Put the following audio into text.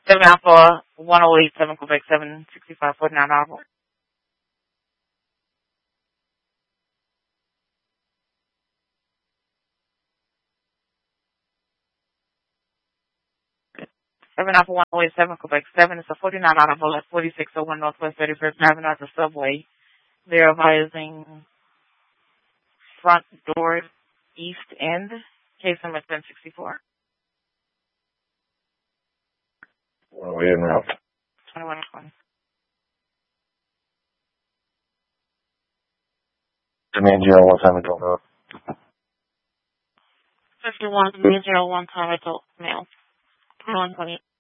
7 Alpha 1087 Quebec 765 49 Alpha. 7 Alpha 1087 Quebec 7 is a 49 Alpha 4601 Northwest 31st Avenue at the subway. They're advising front door east end, case number 1064. What are we in route? 2120. Demand one time adult male. 5101 time adult male. 2120.